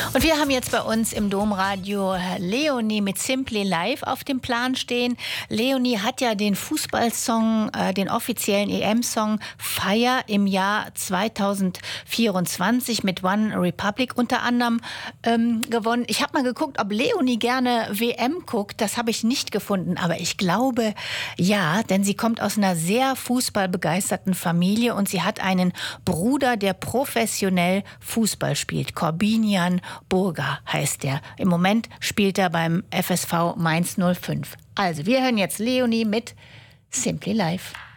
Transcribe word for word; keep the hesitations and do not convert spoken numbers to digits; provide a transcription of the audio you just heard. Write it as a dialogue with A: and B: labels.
A: Und wir haben jetzt bei uns im Domradio Leonie mit Simply Live auf dem Plan stehen. Leonie hat ja den Fußballsong, äh, den offiziellen E M-Song Fire im Jahr zweitausendvierundzwanzig mit One Republic unter anderem ähm, gewonnen. Ich habe mal geguckt, ob Leonie gerne W M guckt. Das habe ich nicht gefunden, aber ich glaube, ja, denn sie kommt aus einer sehr fußballbegeisterten Familie und sie hat einen Bruder, der professionell Fußball spielt. Corbinian Burger heißt der. Im Moment spielt er beim F S V Mainz null fünf. Also, wir hören jetzt Leonie mit Simply Live.